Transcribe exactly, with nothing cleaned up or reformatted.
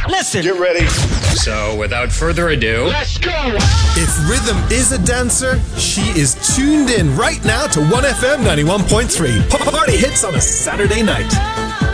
Listen. Get ready. So, without further ado, Let's go. If rhythm is a dancer, she is tuned in right now to one F M ninety-one point three. Party hits on a Saturday night.